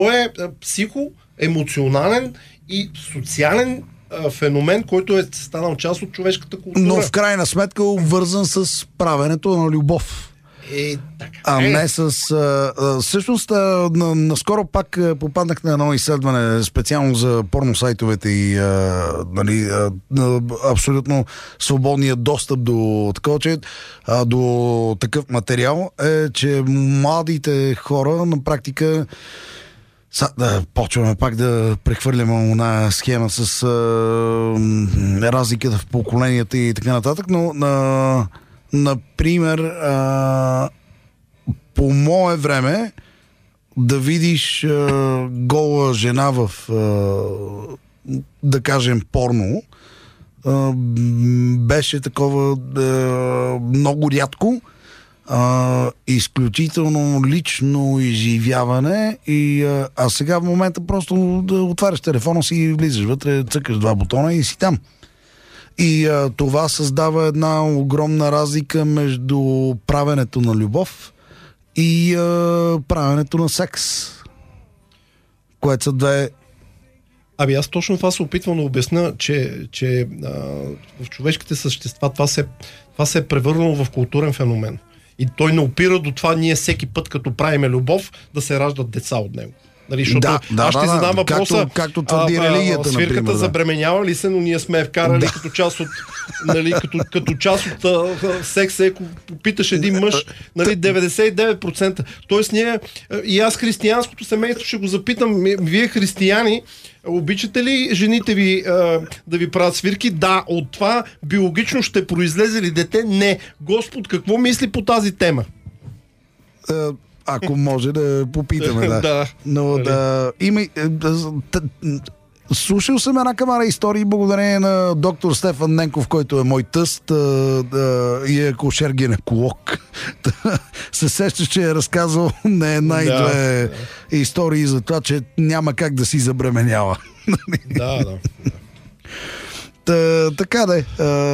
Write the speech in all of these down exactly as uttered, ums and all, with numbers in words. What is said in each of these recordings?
е психо-емоционален и социален феномен, който е станал част от човешката култура. Но в крайна сметка обвързан с правенето на любов. Е, така, а е. не с... А, а, всъщност, а, на, наскоро пак а, попаднах на едно изследване специално за порносайтовете и а, нали, а, а, абсолютно свободния достъп до такова, че, а, до такъв материал е, че младите хора на практика Са, да, почваме пак да прехвърляме една схема с а, разликата в поколенията и така нататък, но на, например а, по мое време да видиш а, гола жена в а, да кажем порно а, беше такова а, много рядко. Uh, изключително лично изживяване и, uh, а сега в момента просто да отваряш телефона си и влизаш вътре, цъкаш два бутона и си там. И uh, това създава една огромна разлика между правенето на любов и uh, правенето на секс, което са две. Ами аз точно това се опитвам да обясня, че, че а, в човешките същества това се, това се е превърнало в културен феномен. И той не опира до това ние всеки път, като правиме любов, да се раждат деца от него. Нали, защото да, да, аз ще да, задам въпроса, както, както твърди а, религията, а, свирката например, да. забременява ли се, но ние сме вкарали да. като част от, нали, като, като част от а, секса, ако попиташ един мъж, нали, деветдесет и девет процента. Тоест ние, и аз християнското семейство ще го запитам, вие християни, обичате ли жените ви а, да ви правят свирки? Да. От това биологично ще произлезе ли дете? Не. Господ какво мисли по тази тема? Ако може да попитаме, да. да. Но да... Има... Слушал съм една камара истории благодарение на доктор Стефан Ненков, който е мой тъст да, да, и е акушер-гинеколог. Се сеща, че е разказал не една и да, две да. истории за това, че няма как да си забременява. Да, да. Та, така да е.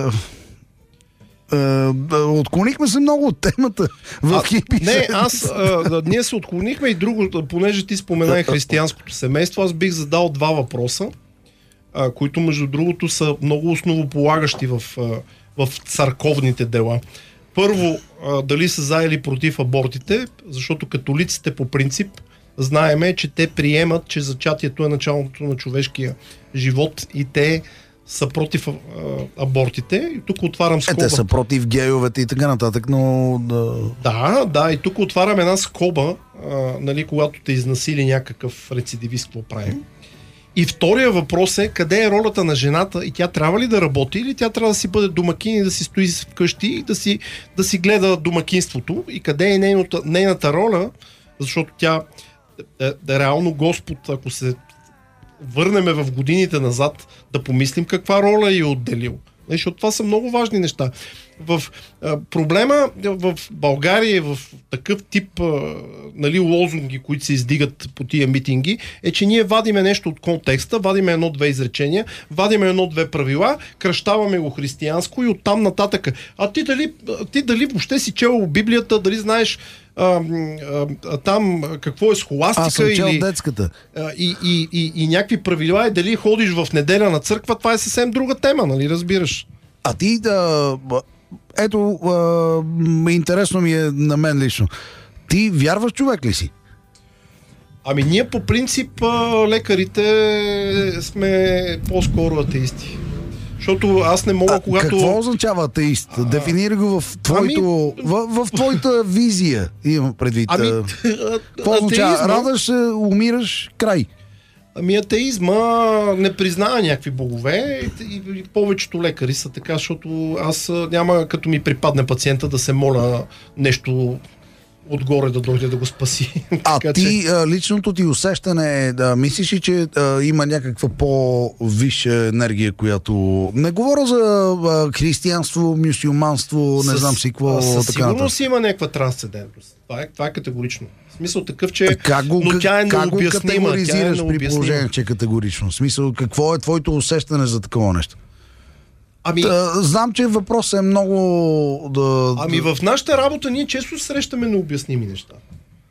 Uh, отклонихме се много от темата в хипи. Не, аз а, ние се отклонихме и друго, понеже ти спомена и християнското семейство, аз бих задал два въпроса, а, които между другото са много основополагащи в, а, в църковните дела. Първо, а, дали са за или против абортите, защото католиците по принцип знаеме, че те приемат, че зачатието е началото на човешкия живот и те са против а, абортите. И тук отварям скоба. Е, те са против гейовете и така нататък, но... Да, да, да и тук отварям една скоба, а, нали, когато те изнасили някакъв рецидивист, какво правим. И втория въпрос е, къде е ролята на жената и тя трябва ли да работи или тя трябва да си бъде домакин и да си стои вкъщи и да си, да си гледа домакинството и къде е нейната, нейната роля, защото тя е, е реално Господ, ако се върнеме в годините назад, да помислим каква роля е отделил. Защото това са много важни неща. В а, проблема в България в такъв тип а, нали, лозунги, които се издигат по тия митинги, е, че ние вадиме нещо от контекста, вадиме едно-две изречения, вадиме едно-две правила, кръщаваме го християнско и оттам нататък. А ти дали, ти дали въобще си чел Библията, дали знаеш а, а, а, там какво е схоластика? Аз съм чел или, детската. а, и, и, и, и някакви правила, и дали ходиш в неделя на църква, това е съвсем друга тема, нали разбираш? А ти да... Ето, а, интересно ми е на мен лично. Ти вярваш човек ли си? Ами ние по принцип лекарите сме по-скоро атеисти. Защото аз не мога, а, когато... Какво означава атеист? А... Дефинира го в, твоето, ами... в, в твоята визия. Имам предвид. Ами, какво означава? Радаш се, умираш, край. Ами атеизма не признава някакви богове и, и, и повечето лекари са така, защото аз няма като ми припадне пациента да се моля нещо отгоре да дойде да го спаси. А така, ти, че... личното ти усещане е да мислиш ли, че а, има някаква по-висша енергия, която... Не говоря за а, християнство, мюсюлманство, не С, знам си какво. Със така сигурност има някаква трансцендентност. Това е, това е категорично. В смисъл такъв, че... Как го, но тя е как го категоризираш е при положение, че е категорично? В смисъл, какво е твоето усещане за такова нещо? Ами, Та, знам, че въпросът е много... Да, ами в нашата работа ние често срещаме необясними неща. В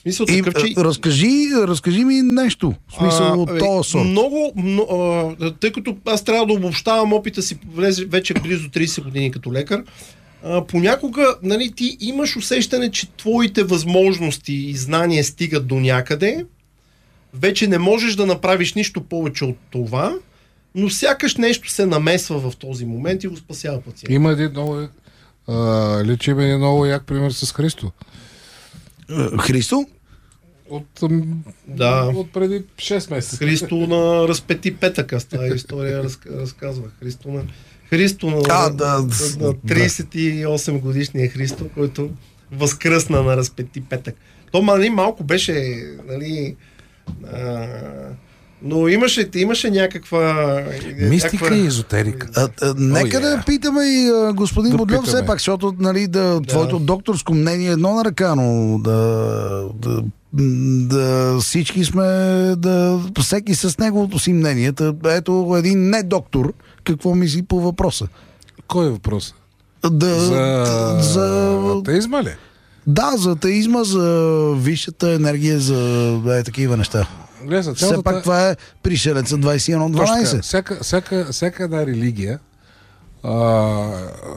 смисъл И, такъв, че... разкажи, разкажи ми нещо. В смисъл от този сорт. Много, много а, тъй като аз трябва да обобщавам опита си влезе вече близо трийсет години като лекар, а, понякога, нали, ти имаш усещане, че твоите възможности и знания стигат до някъде, вече не можеш да направиш нищо повече от това, но сякаш нещо се намесва в този момент и го спасява пациента. Има един много... А, лечим един много як пример с Христо. Христо? От, Да. от преди шест месеца. Христо на разпети петък, аз тази история раз, разказвах. Христо на, Христо на, А, да, на, на трийсет и осем годишния Христо, който възкръсна на разпети петък. То нали, малко беше, нали, а, но имаше, имаше някаква... Мистика някаква... и езотерика. А, а, нека Oh, yeah. да питаме и а, господин Да Бодлев питаме. все пак, защото нали, да, Да. твоето докторско мнение е едно на ръка, но да, да, да всички сме, да, всеки с неговото си мнение. Та, ето един не доктор, какво мисли по въпроса? Кой е въпрос? Да, За... за атеизма ли? да, за атеизма, за висшата енергия, за е, такива неща. Гледай, за Все цялата... пак това е пришелеца двайсет и едно Точно така. дванайсет. Всяка, всяка, всяка една религия а, а,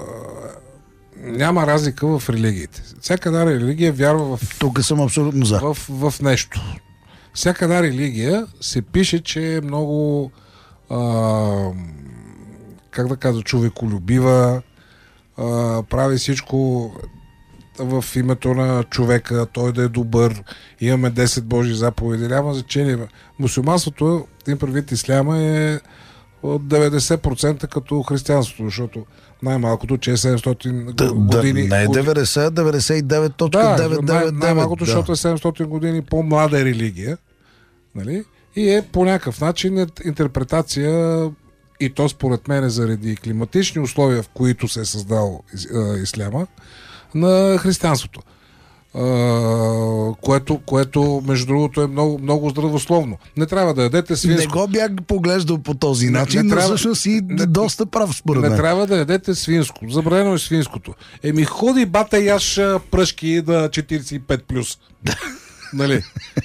няма разлика в религиите. Всяка една религия вярва в, Тук съм абсолютно за. в, в нещо. Всяка една религия се пише, че е много а, как да кажа, човеколюбива, а, прави всичко в името на човека, той да е добър, имаме десет Божи заповеди, няма значение. Мусулманството, им предвид исляма, е от деветдесет процента като християнството, защото най-малкото, че е седемстотин Да, години... да, не е годи- деветдесет, деветдесет и девет цяло да, деветстотин деветдесет и девет. най- най-малкото, да. защото е седемстотин години по-млада религия, нали? И е по някакъв начин е интерпретация, и то според мен е заради климатични условия, в които се е създал ис- а, исляма, на християнството. Uh, което, което, между другото, е много, много здравословно. Не трябва да ядете Не свинско. го бях поглеждал по този Не- начин, не но трябва- всъщност си не- доста прав според Не мен. трябва да ядете свинско. Забранено е свинското. Еми ходи бата яш а, пръшки на четирийсет и пет плюс. Нали?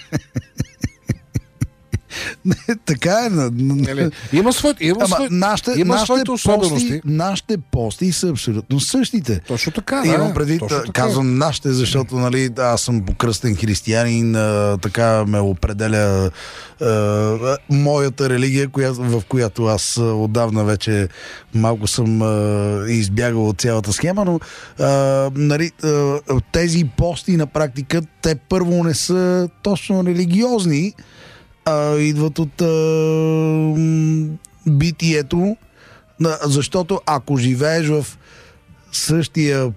Така е. на- на- Нали? Има, свой, има, Ама свой, нашите, има нашите, своите особености. пости, нашите пости са абсолютно същите. Точно така, И да. имам предвид, точно така. казвам нашите, защото нали, аз съм покръстен християнин, а, така ме определя а, моята религия, коя, в която аз а, отдавна вече малко съм а, избягал от цялата схема, но а, нали, а, тези пости на практика, те първо не са точно религиозни, а, идват от а, м, битието, на- защото ако живееш в същия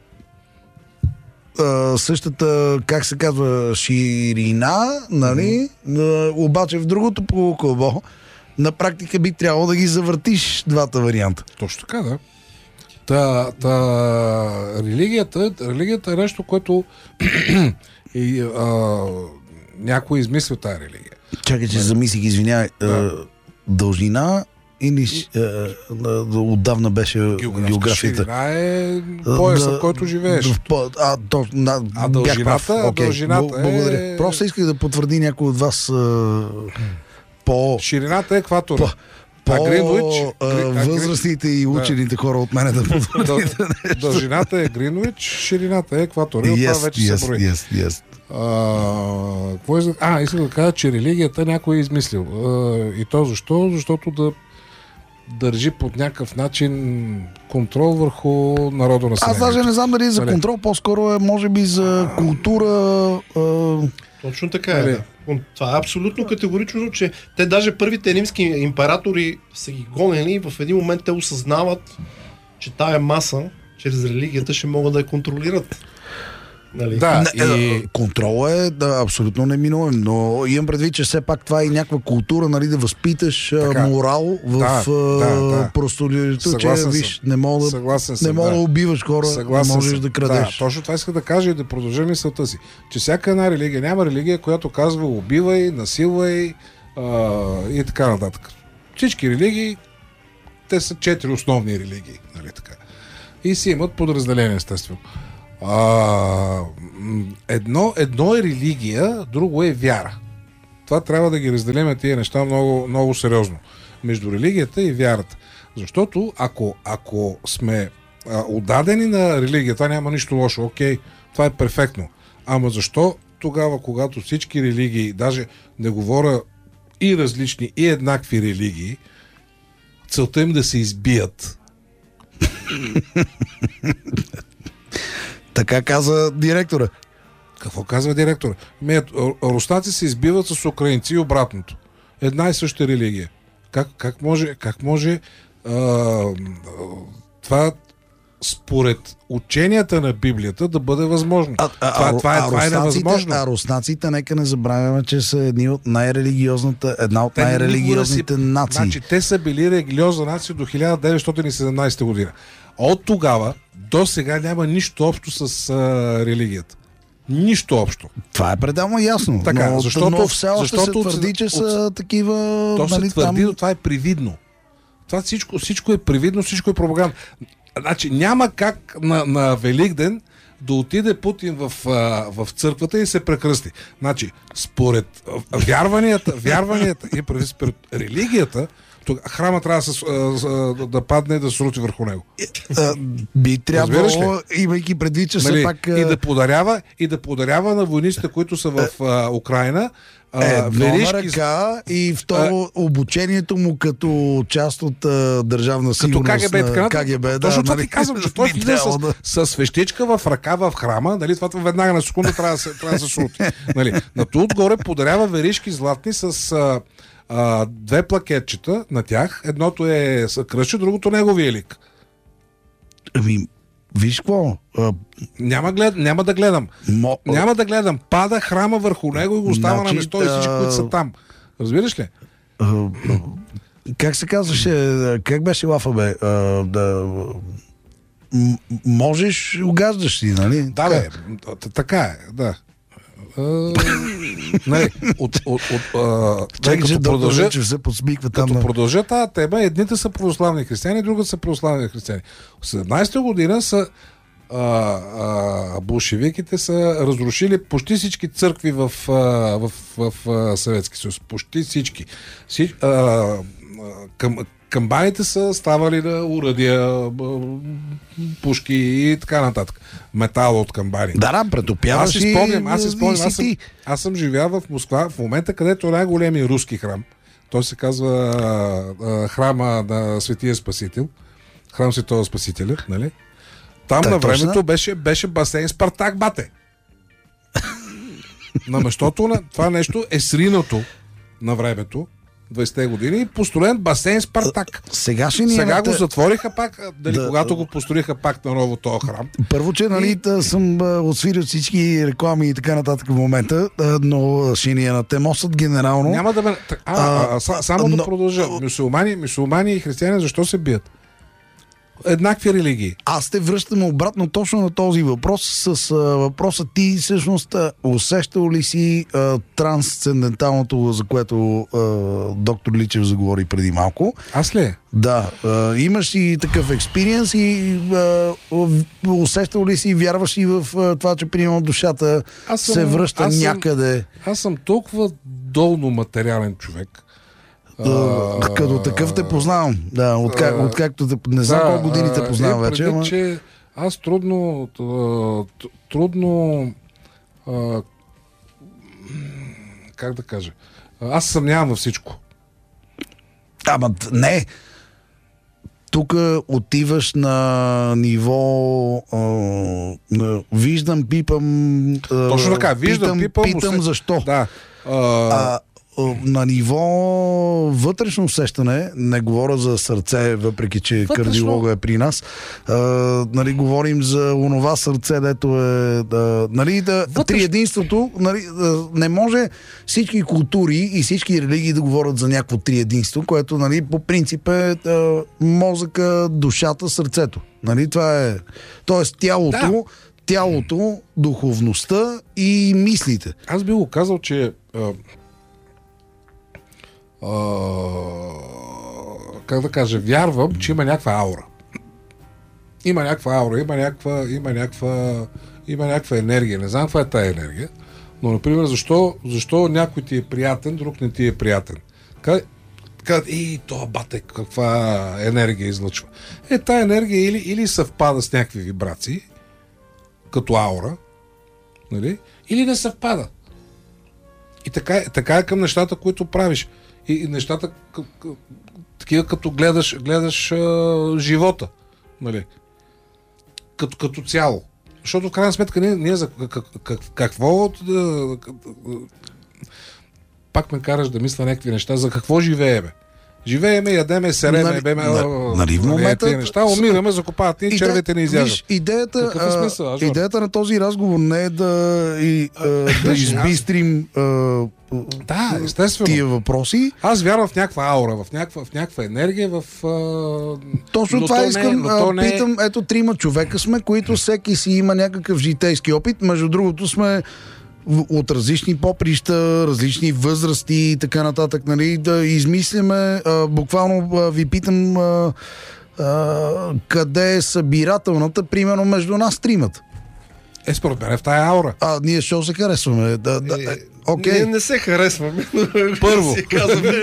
а, същата, как се казва, ширина, нали, а, обаче в другото полукълбо, на практика би трябвало да ги завъртиш двата варианта. Точно така, да. Та, та, религията, религията е нещо, което и, а, някой измисля тази религия. Чакай, че замислих, извинявай, а, Да. дължина или а, а, отдавна беше географията? ширина е пояса, Да, в който живееш. в по- А, то, на, А бях дължината- прав. Окей, дължината бл- благодаря. е- Просто исках да потвърди някой от вас а, по... Ширината е екватора. По, А Гринвич, а, Гри- а, Гри- възрастните и учените хора от мене да потвърдят. Дъл- Дължината е Гринвич, ширината е екватора. От това Yes, вече yes, се брои. yes, yes. А, какво е, а, искам да кажа, че религията някой е измислил. А, и то защо? Защото да държи под някакъв начин контрол върху народа на Аз даже не знам дали е за Нали? контрол, по-скоро е може би за култура. а, Точно така е. Нали? Да. Това е абсолютно категорично, че те даже първите римски императори са ги гонени и в един момент те осъзнават, че тая маса чрез религията ще могат да я контролират. Нали? Да, Не, и... е, контрол е да, абсолютно неминуем, но имам предвид, че все пак това е някаква култура, нали, да възпиташ а, Така. морал в Да, а, да, да. простолюдето, че Съгласен виж, съм. не мога да, Съгласен съм, не мога да. да. убиваш хора, Съгласен не можеш съм. да крадеш. Да, точно това иска да кажа и да продължа мисълта си. Че всяка една религия, няма религия, която казва убивай, насилвай а, и така нататък. Всички религии, те са четири основни религии, нали така. И си имат подразделение, естествено. А, едно, едно е религия, друго е вяра. Това трябва да ги разделим тия неща много, много сериозно. Между религията и вярата. Защото ако, ако сме а, отдадени на религията, няма нищо лошо. Окей, това е перфектно. Ама защо тогава, когато всички религии, даже не говоря и различни, и еднакви религии, целта им да се избият? Така каза директора. Какво казва директора? Мият, руснаци се избиват с украинци и обратното. Една и съща религия. Как, как може, как може а, това според ученията на Библията да бъде възможно? А, а, това, а, това, е, а, това е невъзможно. А руснаците, нека не забравяме, че са едни от най-религиозната, една от Те най-религиозните си... нации. Значи, те са били религиозна нация до хиляда деветстотин и седемнадесета година. От тогава до сега няма нищо общо с а, религията. Нищо общо. Това е пределно ясно. Така, но, защото, но все още защото се твърди, че от, са такива... То се нали, твърди, там... но това е привидно. Това всичко, всичко е привидно, всичко е пропаганда. Значи няма как на, на Великден да отиде Путин в, а, в църквата и се прекръсти. Значи, според а, вярванията, вярванията и според религията, храма трябва да, се, а, да падне и да се срути върху него. А, би трябвало, имайки предвид, че нали, все пак... И да подарява, и да подарява на войниците, които са в а, Украина, Едно веришки... на ръка и второ а... обучението му като част от а, държавна сигурност като КГБ, на КГБ. Да, точно това нали, ти казвам, че той влиза с, да... с свещичка в ръка в храма, нали, това веднага на секунда трябва да се, трябва да се срути. Нали. На това отгоре подарява веришки златни с а, а, две плакетчета на тях. Едното е кръстче, другото неговия лик. Ами, виж какво? А... Няма, глед... Няма да гледам. Мо... Няма да гледам. Пада храма върху него и го остава значи, на место и всички, които са там. Разбираш ли? А, как се казваше? Как беше лафа, бе? А, да... М- можеш, угаждаш си, нали? Да, бе. Така е, да. Не, от, от, от, а, Чакай, че продължа, че се подсмиква там. като На... продължа тази тема, едните са православни християни, другите са православни християни. В седемнадесета година са а, а, болшевиките са разрушили почти всички църкви в, а, в, в, в Съветски съюз. Почти всички. Всич, а, а, към, камбаните са ставали на уръдия, пушки и така нататък. Метал от камбани. Да, да, претопяваш аз си спомням, аз си и, спомням, и аз съм, аз съм живял в Москва в момента, където е най-големия руски храм. Той се казва а, а, храма на Светия Спасител. Храм Светого Спасителя, нали? Там так, на времето точно? беше, беше басейн Спартак, бате. На местото на това нещо е сринато на времето, двайсетте години, и построен басейн Спартак. Сега ще ни Сега е... го затвориха пак, дали, да, когато го построиха пак на ново този храм. Първо, че нали, и... съм а, отсвирил всички реклами и така нататък в момента, а, но ще ни е на темосът генерално. Няма да ме... А, а, а, а, само но... да продължа. Мюсюлмани, мюсюлмани и християни защо се бият? Еднакви религии. Аз те връщам обратно точно на този въпрос с а, въпроса ти всъщност а, усещал ли си а, трансценденталното, за което а, доктор Личев заговори преди малко? Аз ли? Да. А, имаш и такъв експириенс и а, усещал ли си и вярваш ли в а, това, че примерно душата съм, се връща аз съм, някъде? Аз съм толкова долно материален човек. Uh, като такъв те познавам. Да, откак, uh, откакто те, не знам да, колко години те познавам uh, вече. Предвид, Ама... че аз трудно uh, трудно uh, как да кажа, аз съмнявам във всичко. Ама не. Тук отиваш на ниво а, на, виждам, пипам. А, Точно така, виждам, питам, пипам. питам усе... защо. Да. Uh... А, на ниво вътрешно усещане, не говоря за сърце, въпреки че вътрешно... кардиолога е при нас, а, нали, говорим за онова сърце, дето е да, нали, да, вътрешно... триединството, нали, да, не може всички култури и всички религии да говорят за някакво триединство, което, нали, по принцип е да, мозъка, душата, сърцето. Нали, това е, тоест тялото, да. тялото, духовността и мислите. Аз би го казал, че а... Uh, как да кажа, вярвам, че има някаква аура. Има някаква аура, има някаква, има някаква, има някаква енергия. Не знам каква е тая енергия, но, например, защо, защо някой ти е приятен, друг не ти е приятен? Казват, и това бате, каква енергия излъчва. Е, тая енергия или, или съвпада с някакви вибрации, като аура, нали? Или не съвпада. И така, е, така е към нещата, които правиш. И, и нещата, к- к- такива като гледаш, гледаш а, живота, нали? Като, като цяло. Защото в крайна сметка ние, ние за как, как, какво... Да, пак ме караш да мисля някакви неща. За какво живееме? Живееме, ядеме, сереме, Нали- беме... на- нали в момента- тия неща, умираме, закопават ни, Иде- червите ни изяждат. Виж, идеята, Какъв е а, смисъл, а, Жор? идеята на този разговор не е да, и, а, да избистрим а, Да, естествено. тия въпроси. Аз вярвам в някаква аура, в някаква, в някаква енергия, в... А... Точно но това то искам. Не, но то а, не е- питам, ето трима човека сме, които всеки си има някакъв житейски опит. Между другото сме в- от различни поприща, различни възрасти и така нататък, нали, да измисляме. А, буквално а, ви питам а, а, къде е събирателната, примерно между нас тримата. Е, според мен е в тая аура. А, ние що се харесваме? Да, да, е, окей. Ние не се харесваме. Първо. Си казваме.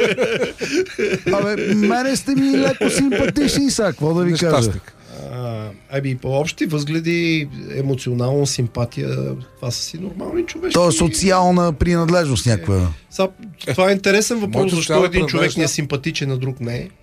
Абе, мене сте ми леко симпатични, са, какво да ви кажа? Нещастник. А, ами по общи възгледи, емоционална симпатия, това са си нормални човешки. То е социална принадлежност някаква. Са, това е интересен въпрос, Моето защо цяло един човек предвежда- не е симпатичен, а друг не е.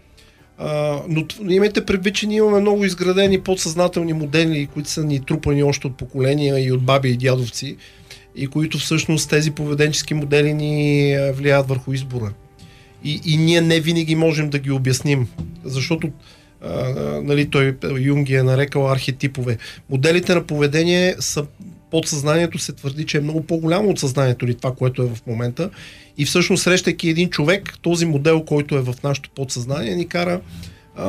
А, но т- имайте предвид, че ние имаме много изградени подсъзнателни модели, които са ни трупани още от поколения и от баби и дядовци, и които всъщност тези поведенчески модели ни а, влияят върху избора. И, и ние не винаги можем да ги обясним, защото а, а, нали, той Юнг ги е нарекал архетипове. Моделите на поведение са подсъзнанието се твърди, че е много по-голямо от съзнанието или това, което е в момента. И всъщност, срещайки един човек, този модел, който е в нашето подсъзнание, ни кара а,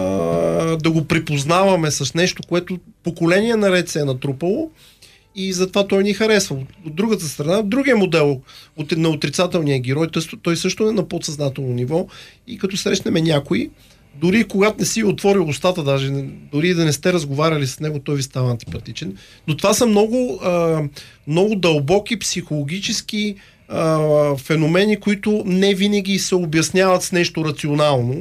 да го припознаваме с нещо, което поколение наред се е натрупало и затова той ни харесва. От другата страна, другия модел от, на отрицателния герой, той, той също е на подсъзнателно ниво и като срещнем някой, дори когато не си отворил устата, даже дори да не сте разговаряли с него, той ви става антипатичен. Но това са много, а, много дълбоки психологически а, феномени, които не винаги се обясняват с нещо рационално.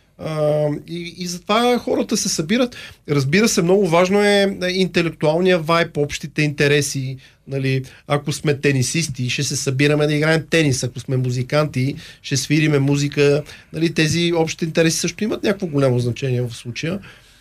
А, и, и затова хората се събират. Разбира се, много важно е интелектуалния вайб, общите интереси. Нали, ако сме тенисисти, ще се събираме да играем тенис. Ако сме музиканти, ще свириме музика. Нали, тези общи интереси също имат някакво голямо значение в случая.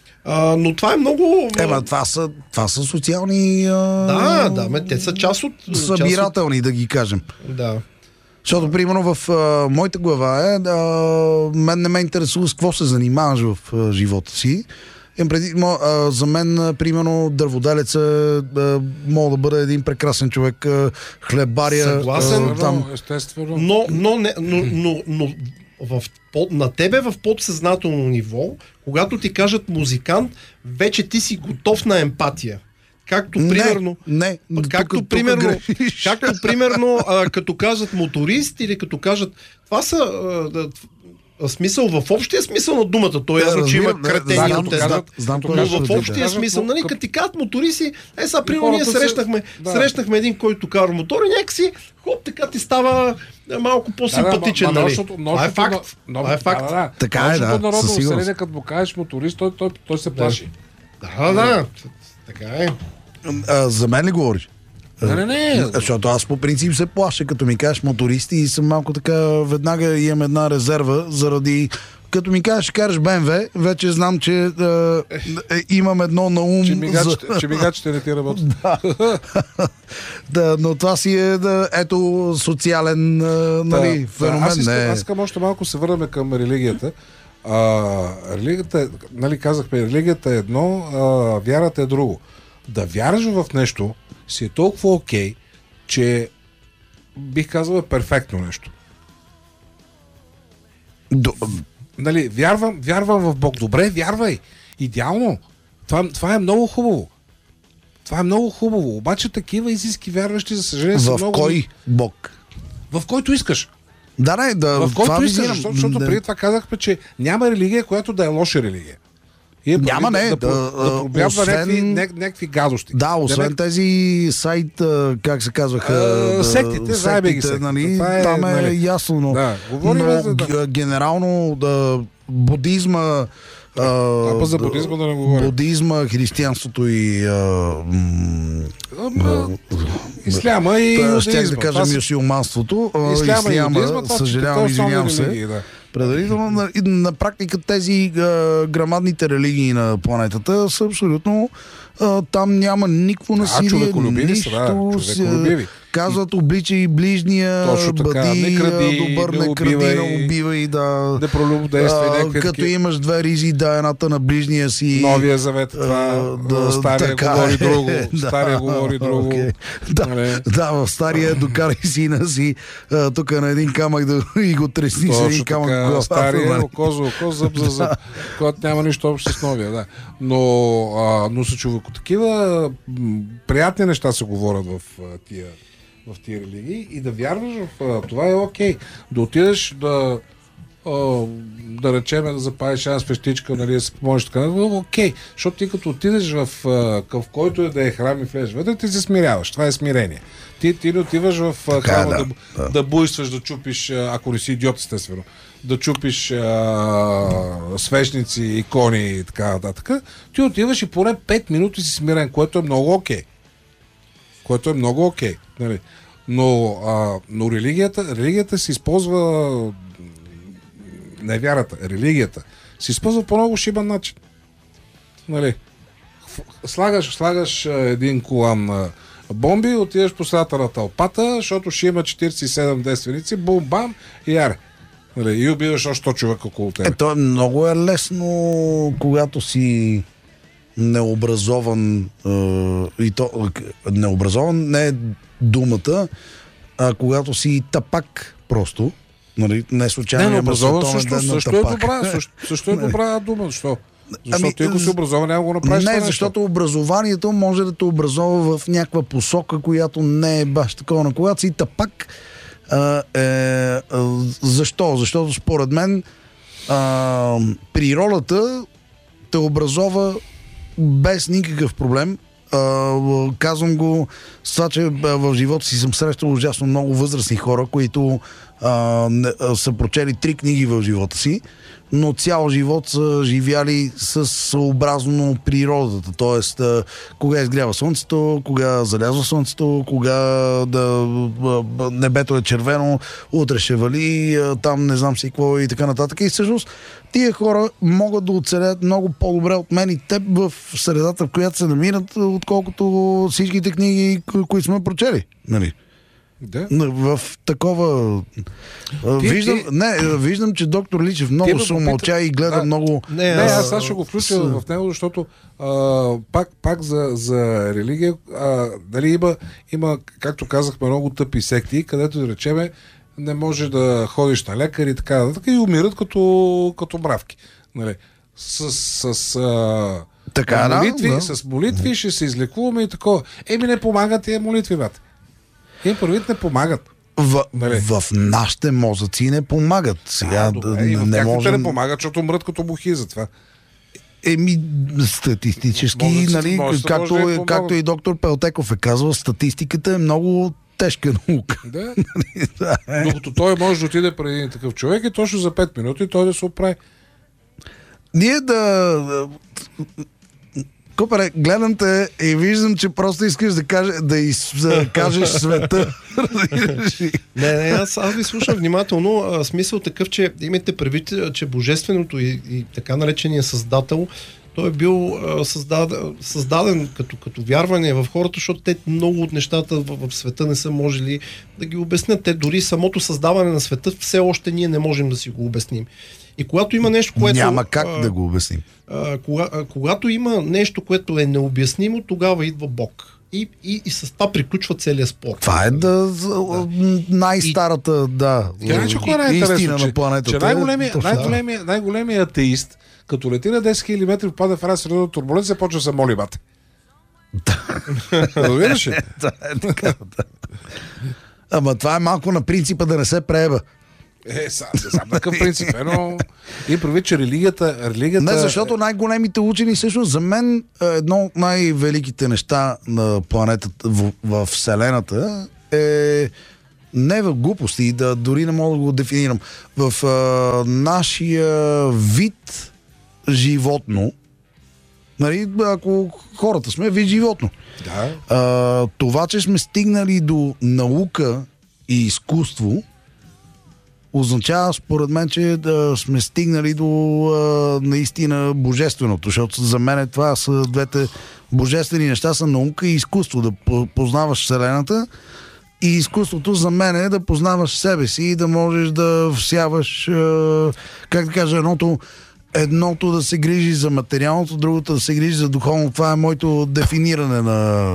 А, но това е много... Ема, това са, това са социални... А... Да, да, ме, те са част от... събирателни, да ги кажем. Част от... Да. Защото, примерно, в а, моята глава е, да, мен не ме интересува с какво се занимаваш в а, живота си. Им преди, мо, а, за мен, а, примерно, дърводелец е, мога да бъде един прекрасен човек, а, хлебаря. Съгласен. а, там. Естествено. Но, но, не, но, но, но в, под, на тебе в подсъзнателно ниво, когато ти кажат музикант, вече ти си готов на емпатия. Както примерно... Не, не. Както тук, примерно, тук грешиш. както примерно а, като кажат моторист или като кажат... Това са... А, да, а, смисъл, в общия смисъл на думата. Той Да, ясно, че има разбирам, да, кретени знам, от да, тези. знам, знам като кой Но ще в да общия кажат, смисъл, но нали, като- като ти казват мотористи, е сега, примерно, ние хората се- срещнахме, да. срещнахме един, който кара мотор и някакси, хоп, така ти става е, малко по-симпатичен, Да, да, ма- ма нали? нощното- Това е нощното факт. на- Това е факт. Да, да. Така е, Нощното да, народно със сигурност. население, като му кажеш моторист, той, той, той се плаши. Да, да, така е. А, за мен ли говориш? Не, не, не. Защото аз по принцип се плаша, като ми кажеш мотористи и съм малко така, веднага имам една резерва, заради като ми кажеш, караш Б М В, вече знам, че а, е, имам едно на ум. Че мигачите, за... че мигачите не ти работят. да, но това си е, да, ето, социален а, нали, Да, феномен. аз, искам, не. аз искам още малко се върнем към религията. А, религията, е- нали казахме, религията е едно, а, вярата е друго. Да вярваш в нещо си е толкова окей, че бих казал е перфектно нещо. До... Нали, вярвам, вярвам в Бог. Добре, вярвай. Идеално. Това, това е много хубаво. Това е много хубаво. Обаче такива истински вярващи, за съжаление, са В много... кой Бог? В който искаш. Да, не, да, В който това искаш, визирам. защото, защото Да. преди това казахме, че няма религия, която да е лоша религия. И Няма, да, не, да, да, да, да пробягва освен- някакви, няк- някакви гадости. Да, освен Демек- тези сайт, а, как се казваха, А, да, сектите, знаем ги сектите. нали, Това е, там е нали. ясно, но, Да, говорим но за- да. г- генерално да, будизма, а, А, па за будизма да не говорим. будизма, християнството и а, м, Ама, Исляма и Та, юдаизма. щях да Това кажем са- мюсюлманството, а, Исляма и исляма, юдаизма, това са съжалявам, четирите основни извинявам се. религии, да. Предварително, на, и на практика тези а, грамадните религии на планетата са абсолютно а, там няма никакво насилие, човеколюбиви са, да, нищо. човеколюбиви. Казват, обличай ближния, Точно така, бъди, не кради, добър, не не кради, убивай, не убивай, да. Да пролюбодейства и А, някакви като такива. имаш две ризи, да едната на ближния си. Новия завет, това, А, да, стария така говори е. друго, Да, стария говори друго. окей. Да, Нали? да, в стария докарай сина си а, тук на един камък да, и го тресни с един Точно камък в така, главата. стария, нали? око за око, зъб за зъб, който няма нищо общо с новия, да. Но, а, но са човеко такива м, приятни неща се говорят в а, тия в тия религии и да вярваш в а, това е окей. Да отидеш да а, да речеме да запалиш една свещичка, нали, да се помолиш така, окей. Защото ти като отидеш в, а, в който е да е храм и влезеш вътре, ти се смиряваш. Това е смирение. Ти, ти не отиваш в а, Така, храма да, да, да. да буйстваш, да чупиш, а, ако не си идиот, естествено, да чупиш а, свещници, икони и така нататък. Ти отиваш и поне пет минути си смирен, което е много окей. Което е много окей. Нали? Но, а, но религията, религията се използва, не вярата, религията се използва по много шибан начин. Нали? Слагаш, слагаш а, един колан а, бомби, отиваш по средата на тълпата, защото ще има четиридесет и седем действеници, бум-бам и яре. Нали? И убиваш още сто човека около тебе. Ето е много е лесно, когато си необразован е, и то необразован не е думата, а когато си тапак просто. Нали, не случайно Не, но има образован световен също, ден на също, е тапак. добра, също, също е добра дума. Защо? Защото Ами, ти ако си образован, няма го направиш. Не, това нещо. защото образованието може да те образова в някаква посока, която не е баш такова. Но когато си тапак, а, е, а, защо? Защото според мен а, природата те образова без никакъв проблем. А, казвам го с това, че а, в живота си съм срещал ужасно много възрастни хора, които а, не, а, са прочели три книги в живота си, но цял живот са живяли с съобразно природата. Тоест, а, кога изгрява слънцето, кога залязва слънцето, кога да, а, небето е червено, утре ще вали, а, там не знам си какво и така нататък. И всъщност тия хора могат да оцелят много по-добре от мен и теб в средата, в която се намират, отколкото всичките книги, кои- които сме прочели. Нали? Да. В такова... Ти- виждам, ти- не, виждам, че доктор Личев много ме се попита- умълча и гледа Да. много... Не, Не, аз- аз сега ще го включа с- в него, защото а, пак, пак за, за религия, а, дали има, има, както казахме, много тъпи секти, където да речеме не може да ходиш на лекар и така нататък и умират като, като мравки. Нали? С, с а, Така, да, молитви, да. с молитви ще се излекуваме и такова. Еми не помагат тия молитви, брат. Им първит не помагат. В, Нали? в нашите мозъци не помагат. Сега А, да, добре, и в не тяхните можем... не помагат, защото мрът като мухи за това. Еми, статистически, Може да си- нали, може да както, може да е, помогат. както и доктор Пелтеков е казвал, статистиката е много тежка наука. Да. Да, е. Докато той може да отиде преди един такъв човек и точно за пет минути той да се оправи. Ние да... Купаре, гледам те и виждам, че просто искаш да, каже, да изкажеш света. Не, не, аз, аз ви слушам внимателно. А, смисъл такъв, че имате предвид, че божественото и, и така наречения създател, той е бил а, създаден, създаден като, като вярване в хората, защото те много от нещата в, в света не са можели да ги обяснят. Те дори самото създаване на света все още ние не можем да си го обясним. И когато има нещо, което... Няма как а, да го обясним. а, кога, а, когато има нещо, което е необяснимо, тогава идва Бог. И, и, и с това приключва целият спор. Това е да, да. най-старата, да, Иначе кое е истина най-интересно, на планетата. че, че най-големият, Точно. най-големият, най-големият атеист, като лети на десет хиляди метри, попада в една средна турбуленция, почва да се моли бате. Разбираш ли? Да, е така, да. Ама това е малко на принципа да не се прееба. Е, сам, не знам на какъв принцип, е, но и прави, че религията, религията... Не, защото най-големите учени, всъщност, за мен едно от най-великите неща на планетата, в, в Вселената е не в глупости, да дори не мога да го дефинирам. В а, нашия вид животно, нали, ако хората сме вид животно, Да. а, това, че сме стигнали до наука и изкуство, означава, според мен, че да сме стигнали до а, наистина божественото, защото за мен това са двете божествени неща, са наука и изкуство. Да познаваш Вселената и изкуството за мен е да познаваш себе си и да можеш да всяваш, а, как да кажа, едното, едното да се грижи за материалното, другото да се грижи за духовно. Това е моето дефиниране на...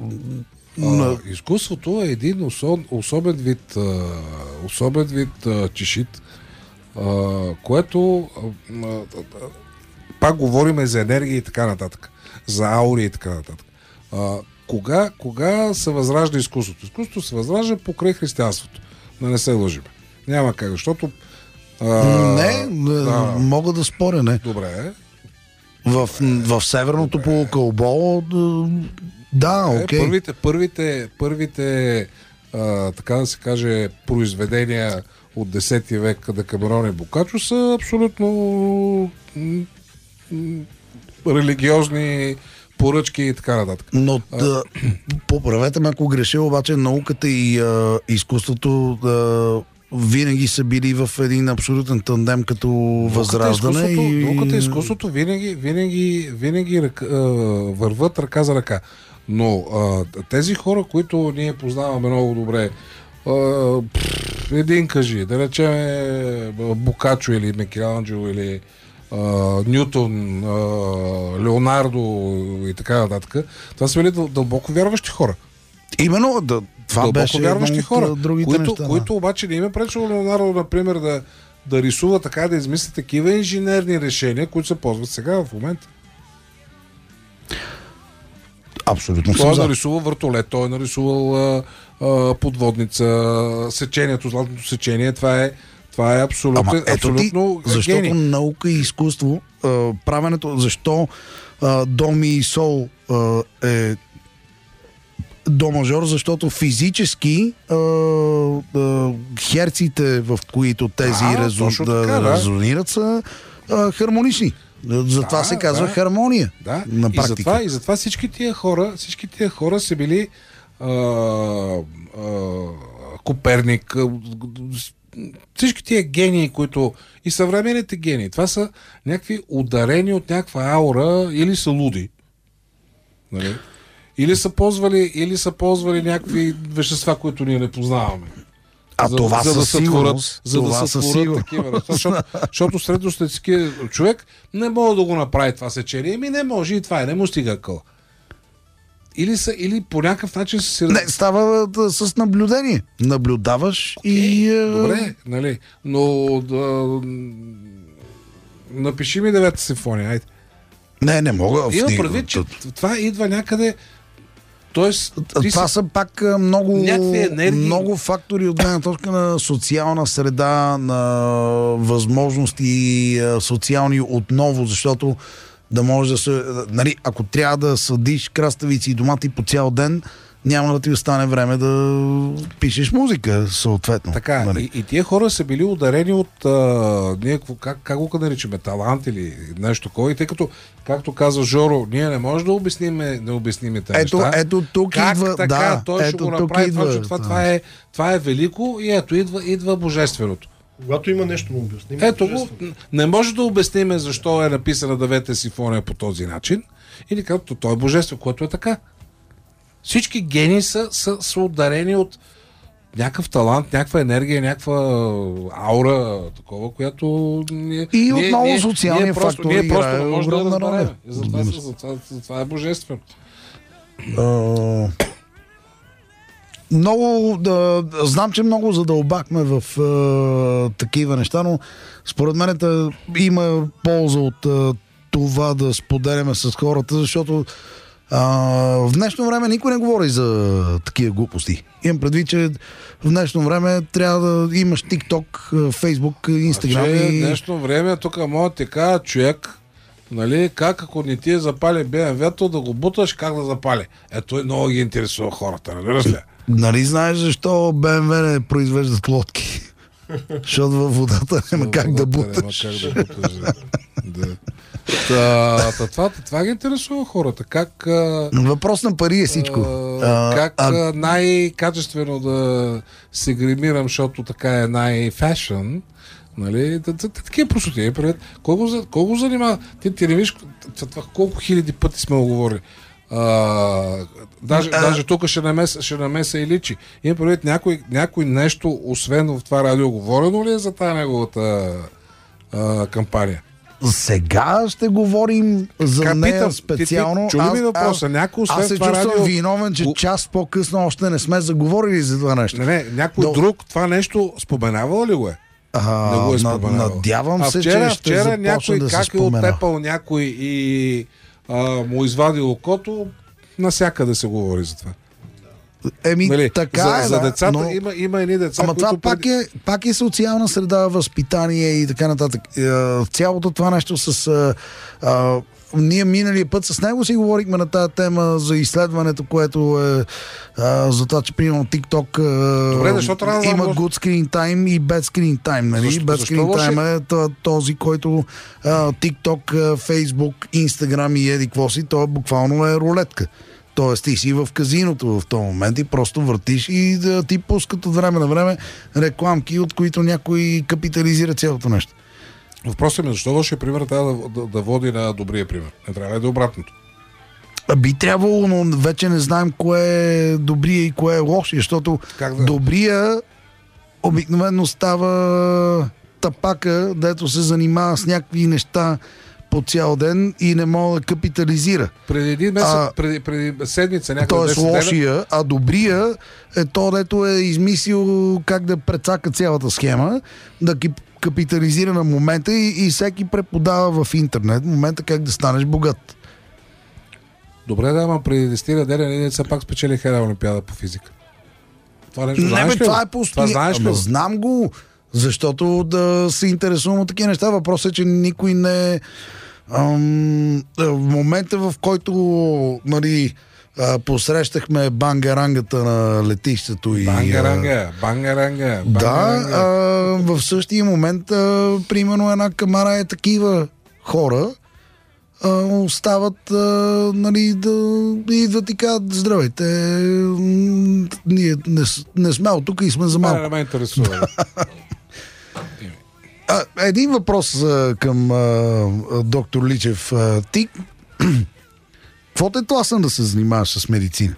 А, изкуството е един особ, особен вид, а, особен вид а, чешит, а, което а, а, пак говорим за енергия и така нататък, за аури и така нататък. А, кога, кога се възражда изкуството? Изкуството се възражда покрай християнството. Да не се лъжим. Няма как, защото... А, не, да, мога да споря, не. добре. В, в северното полукълбо, да, окей. Е, първите, първите, първите а, така да се каже, произведения от десети век на Камерон и Бокачо са абсолютно м- м- религиозни поръчки и така нататък. Но да, поправете ме, ако греша, обаче науката и а, изкуството а, винаги са били в един абсолютен тандем като възраждане. И... Науката и изкуството винаги, винаги, винаги ръка, а, върват ръка за ръка. Но а, тези хора, които ние познаваме много добре, а, пфф, един кажи, да речем Бокачо или Микеланджело или а, Нютон, а, Леонардо и така нататък, това са били дълбоко вярващи хора. Именно, да, това дълбоко беше вярващи хора, които, неща, да. които обаче не им е пречило Леонардо, например, да, да рисува така, да измисли такива инженерни решения, които се ползват сега в момента. Абсолютно Той съм е за. нарисувал въртолет, той е нарисувал а, а, подводница, сечението, златното сечение, това е, това е абсолютно, Ама ето абсолютно ти, защото гений. наука и изкуство, а, правенето, защо а, до ми и сол а, е до мажор, защото физически а, а, херците, в които тези Да, резон, точно да, така, да. резонират, са а, хармонични. Затова Да, се казва да. хармония. Да, На и практика. затова, и затова всички тия хора, всички тия хора са били а, а, Коперник, а, всички тия гении, които и съвременните гении, това са някакви ударени от някаква аура или са луди. Нали? Или са ползвали, или са ползвали някакви вещества, които ние не познаваме. А за, това за да със сътворят, сигурност. за Това да със сътворят сигурност. такива неща. Защото, защото средностатистически човек не може да го направи това сечение. Еми не може и това е, не му стига къл. Или, са, или по някакъв начин са си... Не, става да, с наблюдение. Наблюдаваш Окей, и... е, добре, нали, но да, напиши ми девета симфония, айде. Не, не мога. Има в- предвид, че това идва някъде. Тоест, ти Това си- са пак а, много, Някакви енергии. много фактори от гледна точка на социална среда, на възможности а, социални отново, защото да може да се... Нали, ако трябва да съдиш краставици и домати по цял ден, няма да ти остане време да пишеш музика, съответно. Така, нали. и, и тия хора са били ударени от а, ние, как, как го наричаме, талант или нещо такова. И тъй като, както каза Жоро, ние не можем да обясниме, да обясниме тези Ето, неща. ето тук Как идва... така, да, той ще ето го тук направи това, идва, че това, да. това, е, това е велико и ето идва, идва божественото. Когато има нещо му обясним. Ето го, не може да обясниме защо е написана девета симфония по този начин. Или като той е божествен, което е така. Всички гении са, са, са ударени от някакъв талант, някаква енергия, някаква аура, такова, която ние, И ние, отново ние, социалния ние просто, фактор ние просто играе не можем да огромна роля. разберем. И затова, затова, затова е божествено. А, много да, знам, че много задълбахме в а, такива неща, но според мен има полза от а, това да споделяме с хората, защото А, в днешно време никой не говори за такива глупости. Имам предвид, че в днешно време трябва да имаш TikTok, Facebook, Instagram. А, и... в днешно време тук мога да ти кажа човек, нали, как ако не ти е запали Б М В-то, да го буташ, как да запали. Ето много ги интересува хората, разбираш ли? Нали знаеш защо Б М В не произвеждат лодки? Защото във водата няма как да буташ. Няма как да буташ, да. Да. Та, та, това, това ги интересува хората. Как, а, Въпрос на пари е всичко. а, А, как а... а, най-качествено да се гримирам, защото така е най-фешън. Нали? Такива простоти. Колко, колко занимава? Ти, ти не виж това, колко хиляди пъти сме оговорили. А, даже, а... даже тук ще намеса, ще намеса и личи. Има предвид някой, някой нещо, освен в това радио, говорено ли е за тази неговата а, кампания? Сега ще говорим за Ка, нея питам, специално. Ти, ти, чули ми въпроса? Някой освен аз се това чувствам радио... виновен, че час по-късно още не сме заговорили за това нещо. Не, не, някой До... друг това нещо споменавал ли го е? А, не го е на, надявам а се, вчера, че ще вчера започне някой да се как е спомена. оттепал някой и а, му извадил окото, насякъде се говори за това. Еми, Нали, така за, е, за да, децата но... има, има едни деца, Ама които... това пак преди... е, пак е социална среда, възпитание и така нататък. Е, цялото това нещо с... А, а, ние миналия път с него си говорихме на тази тема за изследването, което е а, за това, че примерно TikTok а, Добре, защото трябва да има може... good screen time и bad screen time. Нали? Защо, bad защо screen лоши? time е този, който а, TikTok, Facebook, Instagram и еди какво си, то буквално е рулетка. Тоест ти си в казиното в този момент и просто въртиш и да ти пускат от време на време рекламки, от които някой капитализира цялото нещо. Въпросът ми е защо лошия пример трябва да, да, да води на добрия пример. Не трябва ли да е обратното? А би трябвало, но вече не знаем кое е добрия и кое е лошия, защото Как да? добрия обикновено става тапака, дето се занимава с някакви неща по цял ден и не мога да капитализира. Преди един месец, А, преди, преди седмица, някъде Тоест десет дена... лошия, а добрия е то, дето е измислил как да прецака цялата схема, да ги капитализира на момента и, и всеки преподава в интернет момента как да станеш богат. Добре, да, ама преди десет дена ние все пак спечелиха една олимпиада по физика. Това нещо Не, знаеш бе, ли? това го? е постоянно. Това знаеш ли? Ама го? знам го, защото да се интересувам от такива неща. Въпросът е, че никой не... Ам, в момента, в който нали, а, посрещахме бангарангата на летището и... Бангаранга, бангаранга, Да, бангаранга. а, в същия момент, а, примерно, една камара е такива хора, а, остават, а, нали, да идват и казват, здравейте, м, ние не, с- не сме от тук и сме за Това малко. не ме интересува. А, един въпрос а, към а, а, доктор Личев. А, ти, какво те тласна да се занимаваш с медицина?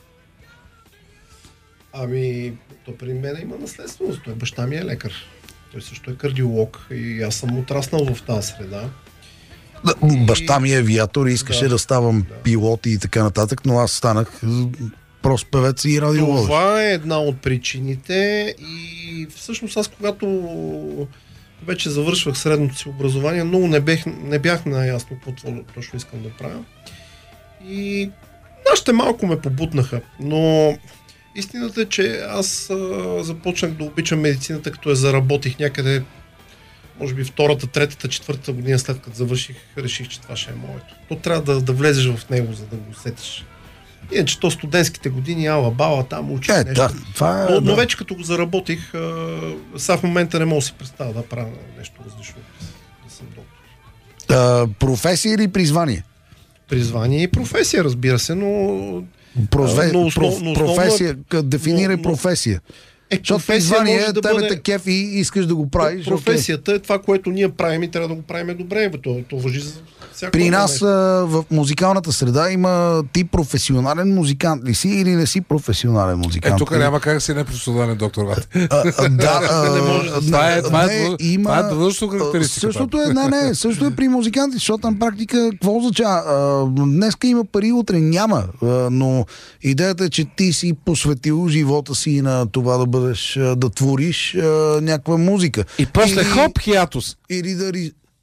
Ами, то при мен има наследственост. Той баща ми е лекар. Той също е кардиолог и аз съм отраснал в тази среда. Да, баща ми е авиатор и искаше да, Да. да ставам пилот и така нататък, но аз станах м, прост певец и радиолог. Това е една от причините и всъщност аз когато вече завършвах средното си образование, много не бях, не бях наясно какво точно искам да правя. И нашите малко ме побутнаха, но истината е, че аз а, започнах да обичам медицината, като я заработих някъде, може би втората, третата, четвъртата година след като завърших, реших, че това ще е моето. То трябва да, да влезеш в него, за да го усетиш. Иначе то студентските години, ала бала, там учиш Е, нещо. да, това е, Но, но да. вече като го заработих, а, сега в момента не мога да си представя да правя нещо различно, да съм доктор. А, професия или призвание? Призвание и професия, разбира се, но... Профе... но основ- проф... но основно е- професия, къ- дефинирай но- но- професия. Е, Защото професия призвание може е да тебе бъде... те кефи и искаш да го правиш. Професията е това, което ние правим и трябва да го правим добре. Бе. То, то въжи за всяко При едно нас нещо. а, в музикалната среда има ти професионален музикант ли си или не си професионален Е, музикант? тук няма как да си непрофесионален доктор Ват. А, а, да, а, Не може да Това е, това е, не, длъж- има- това е длъжностно характеристика. Същото е, не, не, също е при музиканти, защото на практика какво означава? А, Днеска има пари, утре няма, а, но идеята е, че ти си посветил живота си на това да бъдеш, а, да твориш а, някаква музика. И после Или- хоп, хиатус. Или да ри...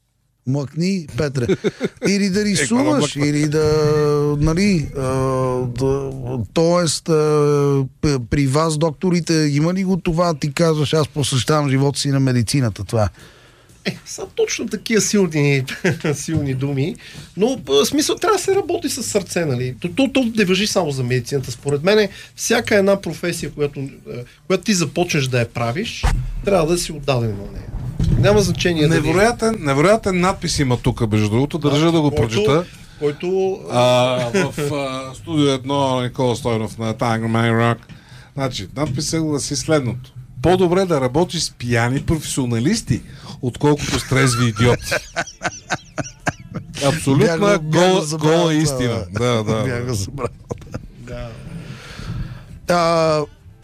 Мъкни, Петре. Или да рисуваш, или да, нали, а, да, тоест, а, при вас, докторите, има ли го това, ти казваш, аз посещавам живота си на медицината, това? Е, са точно такива силни, силни думи, но в смисъл трябва да се работи с сърце, нали? То, то, то не важи само за медицината. Според мен, всяка една професия, която, която ти започнеш да я правиш, трябва да си отдаден на нея. Няма значение невероятен, дали... Невероятен надпис има тук, между другото, държа да, да го който, прочета. Който... А, в а, студио едно Никола Стойнов на Tango Man Rock. Значи, надписът гласи следното. По-добре да работиш с пияни професионалисти, отколкото с трезви идиоти. Абсолютна гола, гола истина. Да, да. Бях го забрал. Да. А,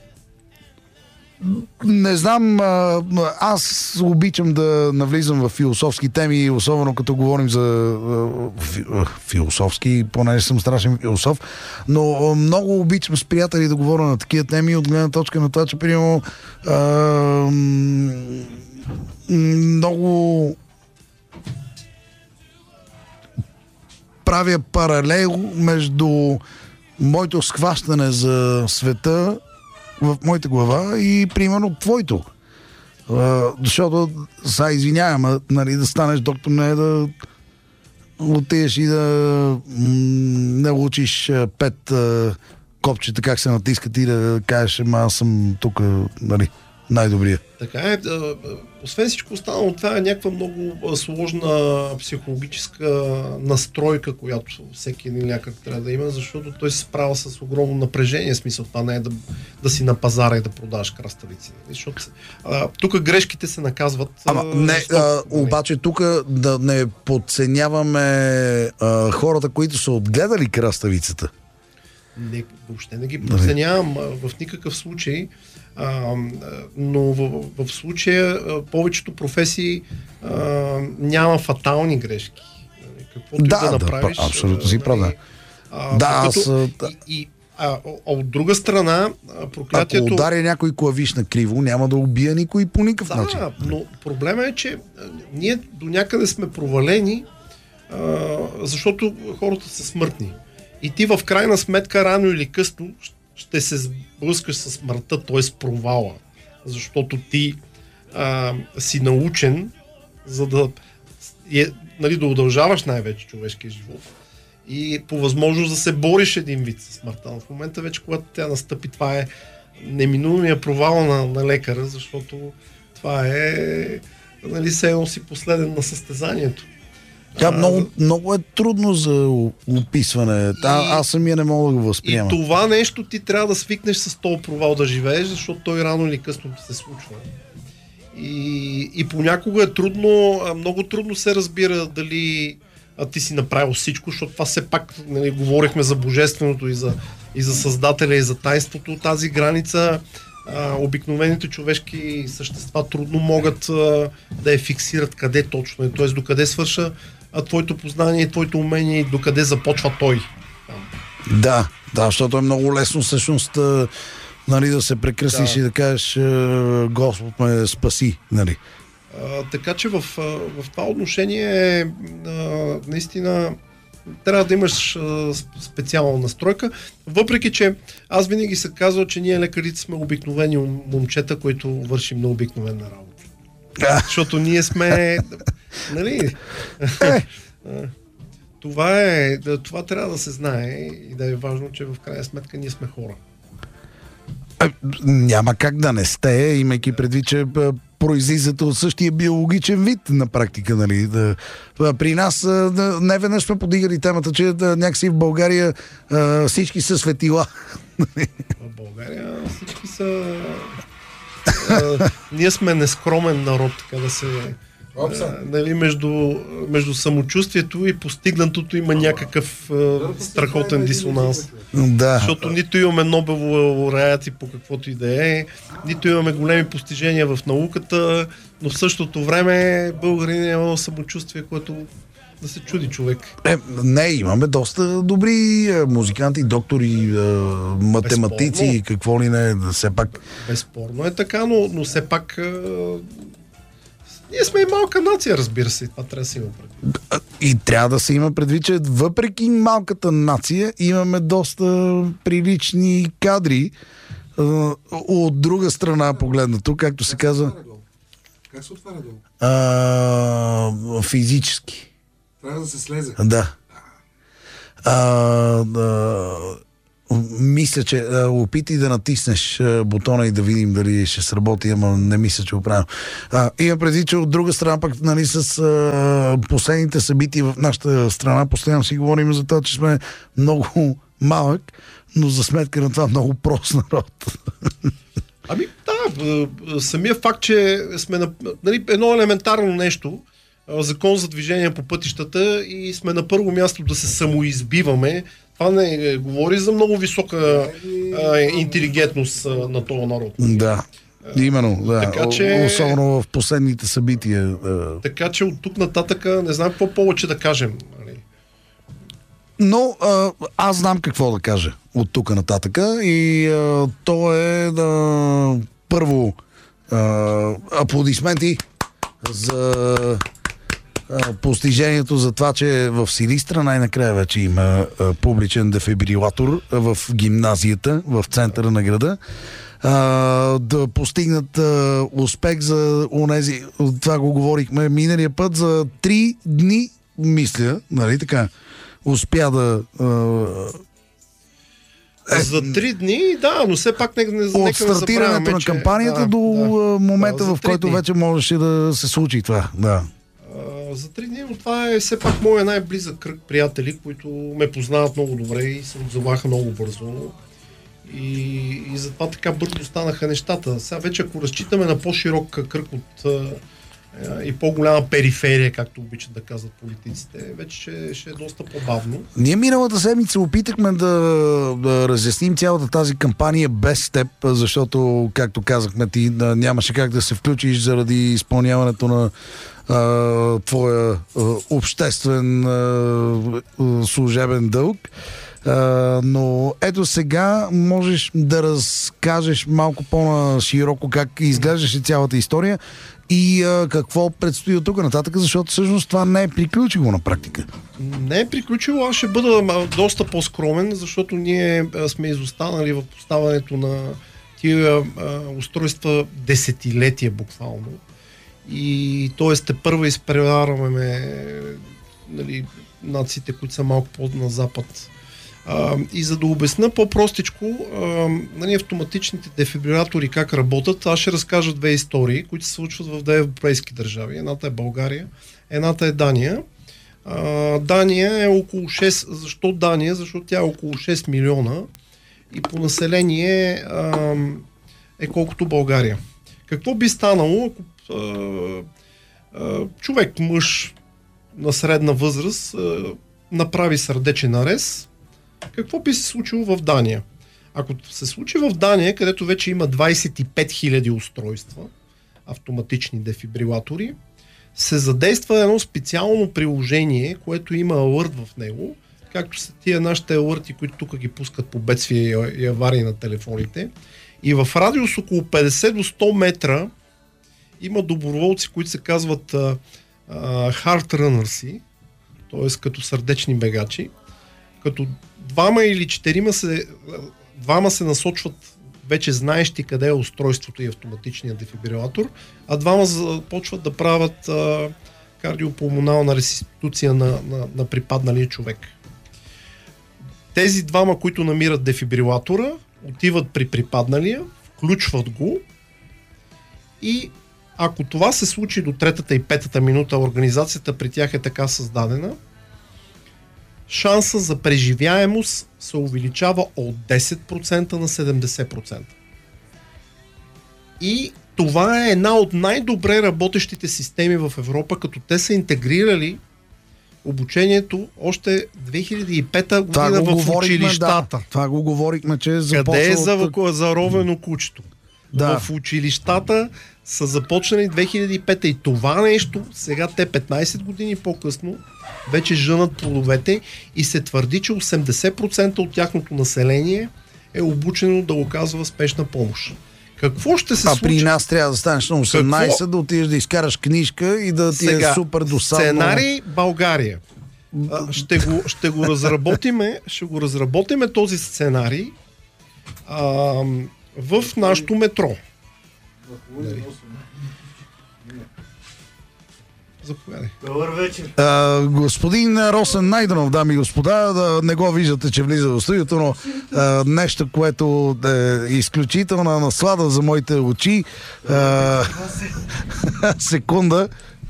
не знам, аз обичам да навлизам в философски теми, особено като говорим за философски, понеже съм страшен философ, но много обичам с приятели да говоря на такива теми от гледна точка на това, че примерно много правя паралел между моето схващане за света в моята глава и примерно твоето. А, защото, сега извинявам, нали, да станеш доктор не е да отидеш и да м- не учиш пет а, копчета как се натискат и да кажеш, ама аз съм тук, нали, най-добрия. Така е. Освен всичко останало, това е някаква много сложна психологическа настройка, която всеки един лекар трябва да има, защото той се справя с огромно напрежение. Смисъл, това не е да, да си на пазара и да продаваш краставици. Защото тук грешките се наказват. Ама не, а, обаче тук да не подценяваме а, хората, които са отгледали краставицата. Не, въобще не ги подценявам в никакъв случай. А, но в, в случая повечето професии а, няма фатални грешки. Каквото да, да, да направиш. Да, абсолютно си прав. Да, да аз... И, и, а, а от друга страна, проклятието... Ако ударя някой клавиш на криво, няма да убия никой по никакъв да, начин. Да, но проблема е, че ние до някъде сме провалени, а, защото хората са смъртни. И ти в крайна сметка, рано или късно, ще се сблъскаш с смъртта, т.е. провала. Защото ти а, си научен, за да, е, нали, да удължаваш най-вече човешкия живот. И по възможност да се бориш един вид с смъртта. Но в момента вече, когато тя настъпи, това е неминуемия провал на, на лекара, защото това е, нали, се едно си последен на състезанието. Тя а, много, много е трудно за описване. И, а, аз самия не мога да го възприема. И това нещо ти трябва да свикнеш с този провал да живееш, защото той рано или късно се случва. И, и понякога е трудно, много трудно се разбира дали а, ти си направил всичко, защото това все пак, нали, говорихме за божественото и за, и за Създателя и за тайнството. Тази граница а, обикновените човешки същества трудно могат а, да я фиксират къде точно е, т.е. докъде свърша а твоето познание, твоето умение и докъде започва той. Да, да, защото е много лесно всъщност, нали, да се прекръстиш да. И да кажеш Господ ме спаси, нали. А, така че в, в това отношение а, наистина трябва да имаш а, специална настройка, въпреки че аз винаги се казвам, че ние лекарите сме обикновени момчета, които вършим на обикновена работа. Защото ние сме, нали, това е, това трябва да се знае и да е важно, че в крайна сметка ние сме хора. Няма как да не сте, имайки предвид, че произлизате от същия биологичен вид на практика, нали. Да, при нас да, не веднъж сме подигали темата, че да, някакси в България а, всички са светила. В България всички са... Uh, ние сме нескромен народ, така да се... Uh, нали, между, между самочувствието и постигнатото има някакъв uh, страхотен дисонанс. Да. Защото нито имаме Нобелови лауреати по каквото и да е, нито имаме големи постижения в науката, но в същото време българин има самочувствие, което да се чуди човек. Е, не, имаме доста добри е, музиканти, доктори, е, математици, безспорно, какво ли не, все пак. Безспорно е така, но, но все пак е, Ние сме и малка нация, разбира се. Това трябва да се има предвид. И трябва да се има предвид, че въпреки малката нация имаме доста прилични кадри. От друга страна погледнато, както се казва... Как се отваря долу? А, физически. Трябва да се слезе. Да. А, да. Мисля, че а, опитай да натиснеш а, бутона и да видим дали ще сработи, ама не мисля, че го правим. Има преди, че от друга страна пък, нали, с а, последните събития в нашата страна, постоянно си говорим за това, че сме много малък, но за сметка на това много прост народ. Ами да, самия факт, че сме на, нали, едно елементарно нещо, закон за движение по пътищата и сме на първо място да се самоизбиваме, това не говори за много висока а, интелигентност а, на този народ. Да, именно, да. Така, че, особено в последните събития. Да. Така че от тук нататък не знам какво повече да кажем. Но а, аз знам какво да кажа от тук нататъка и а, то е да, първо а, аплодисменти за а, постижението за това, че в Силистра най-накрая вече има а, публичен дефибрилатор в гимназията, в центъра на града. А, да постигнат а, успех за онези, това го говорихме миналия път, за три дни, мисля, нали така, успя да... Е, за три дни, да, но все пак нека не забравяме, от стартирането на кампанията да, до да, момента, да, в който дни. вече можеше да се случи това. Да. А, за три дни, но това е все пак моят най-близък кръг приятели, които ме познават много добре и се отзоваха много бързо. И, и затова така бързо станаха нещата. Сега вече, ако разчитаме на по-широк кръг от и по-голяма периферия, както обичат да казват политиците, вече ще, ще е доста по-бавно. Ние миналата седмица опитахме да, да разясним цялата тази кампания без теб, защото, както казахме, ти да, нямаше как да се включиш заради изпълняването на а, твоя а, обществен а, а, служебен дълг. Uh, но ето сега можеш да разкажеш малко по-широко как изглеждаше цялата история и uh, какво предстои от тук нататък, защото всъщност това не е приключило на практика. Не е приключило, аз ще бъда доста по-скромен, защото ние сме изостанали в поставането на тия uh, устройства десетилетия буквално. И т.е. те първа изпреварваме, нали, нациите, които са малко по-на запад. Uh, и за да обясна по-простичко, uh, нали, автоматичните дефибрилатори как работят, аз ще разкажа две истории, които се случват в две европейски държави. Едната е България, едната е Дания. Uh, Дания е около шест... Защо Дания? Защото тя е около шест милиона и по население uh, е колкото България. Какво би станало, ако uh, uh, човек, мъж на средна възраст uh, направи сърдечен арест? Какво би се случило в Дания? Ако се случи в Дания, където вече има двадесет и пет хиляди устройства, автоматични дефибрилатори, се задейства едно специално приложение, което има алърт в него, както са тия нашите алърти, които тук ги пускат по бедствия и аварии на телефоните. И в радиус около петдесет до сто метра има доброволци, които се казват uh, uh, heart runners, т.е. като сърдечни бегачи, като двама или четирима се, двама се насочват вече знаещи къде е устройството и автоматичният дефибрилатор, а двама започват да правят а, кардиопулмонална ресиституция на, на, на припадналия човек. Тези двама, които намират дефибрилатора, отиват при припадналия, включват го и ако това се случи до третата и петата минута, организацията при тях е така създадена, шанса за преживяемост се увеличава от десет процента на седемдесет процента. И това е една от най-добре работещите системи в Европа, като те са интегрирали обучението още две хиляди и пета година в училищата. Да, това го говорихме, че е започва... Къде е за, заровено кучето? Да. В училищата са започнали две хиляди и пета и това нещо, сега те петнадесет години по-късно вече жънат плодовете и се твърди, че осемдесет процента от тяхното население е обучено да оказва спешна помощ. Какво ще се а случи? при нас трябва да станеш на осемнайсет, Какво? да отидеш да изкараш книжка и да ти Сега, е супер досадно. Сценарий България. А, ще, го, ще го разработиме, ще го разработиме този сценарий а, в нашото метро. Заповядай. Добър вечер. А, господин Росен Найденов, дами и господа, да не го виждате, че влиза в студиото, но а, нещо, което е изключителна наслада за моите очи. А, секунда.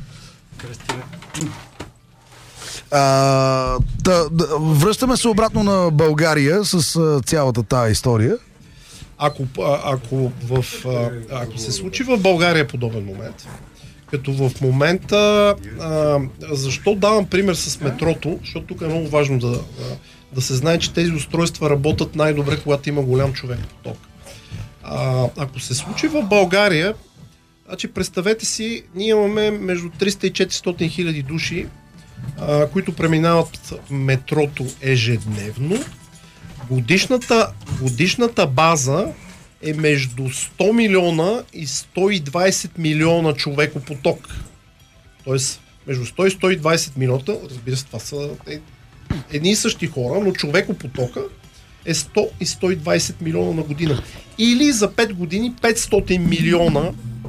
А, да, да, връщаме се обратно на България с а, цялата тая история. Ако, ако, в, ако се случи в България подобен момент, като в момента, а, защо давам пример с метрото, защото тук е много важно да, да се знае, че тези устройства работят най-добре, когато има голям човек поток. А, ако се случи в България, значи представете си, ние имаме между триста и четиристотин хиляди души, а, които преминават метрото ежедневно. Годишната, годишната база е между сто милиона и сто и двайсет милиона човекопоток. Тоест, между сто и сто и двайсет милиона, разбира се, това са едни и същи хора, но човекопотока е сто и сто и двайсет милиона на година. Или за пет години петстотин милиона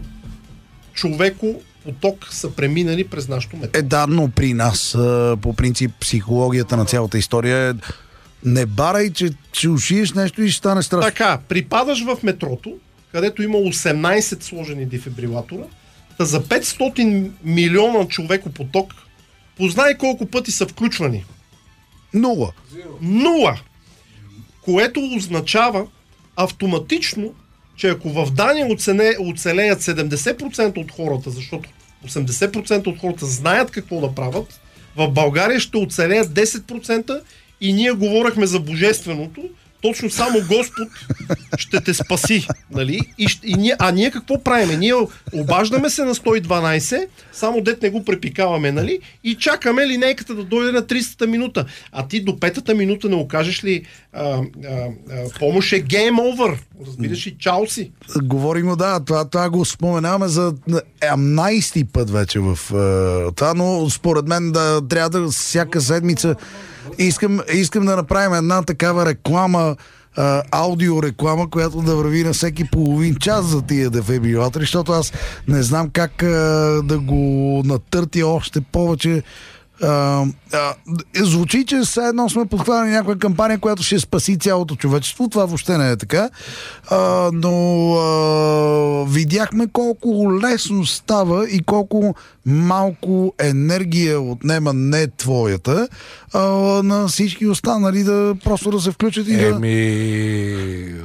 човекопоток са преминали през нашото метро. Е, да, но при нас, по принцип, психологията на цялата история е не барай, че ще ушиеш нещо и ще стане страшно. Така, припадаш в метрото, където има осемнайсет сложени дефибрилатора, та за петстотин милиона човекопоток, познай колко пъти са включвани. Нула. Нула. Което означава автоматично, че ако в Дания оцене, оцелеят седемдесет процента от хората, защото осемдесет процента от хората знаят какво да правят, в България ще оцелеят десет процента и ние говорихме за божественото, точно само Господ ще те спаси. Нали? И, и ние, а ние какво правиме? Ние обаждаме се на сто и дванайсет, само дет не го препикаваме, нали? И чакаме линейката да дойде на тридесета минута. А ти до петата минута не окажеш ли а, а, а, помощ е game over. Разбираш и чао си. Говорим, да, това, това го споменаваме за единайсети път вече в uh, това, но според мен да трябва да всяка седмица Искам, искам да направим една такава реклама, а, аудиореклама, която да върви на всеки половин час за тия дефибрилатори, защото аз не знам как а, да го натъртя още повече. А, а, звучи, че все едно сме подхванали някаква кампания, която ще спаси цялото човечество. Това въобще не е така. А, но а, видяхме колко лесно става и колко малко енергия отнема не твоята, а, на всички останали да просто да се включат и да... Еми...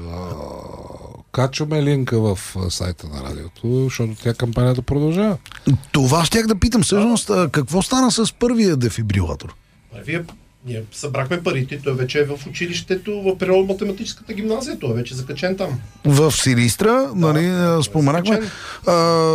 Качваме линка в сайта на радиото, защото тя кампанията продължава. Това щях да питам. Всъщност, какво стана с първия дефибрилатор? Вие, ние събрахме парите, той вече е в училището, в природно-математическата гимназия, той е вече закачен там. В Силистра, да, нали, споменахме. А,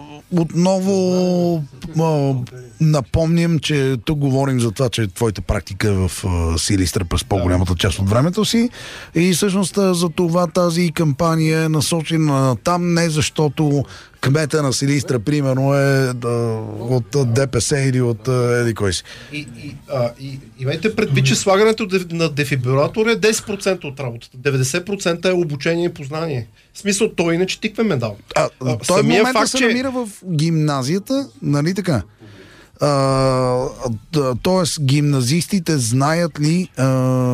отново а, напомням, че тук говорим за това, че твоята практика е в а, Силистра през по-голямата част от времето си и всъщност за това тази кампания е насочена там, не защото кмета на Силистра, примерно, е да, от ДПС или от еди кой си. И, и, а, и, имайте предвид, че слагането на дефибрилатор е десет процента от работата. деветдесет процента е обучение и познание. В смисъл, той иначе тикве медал. А, а, той в момента факт, се че... намира в гимназията, нали така? А, тоест, гимназистите знаят ли а,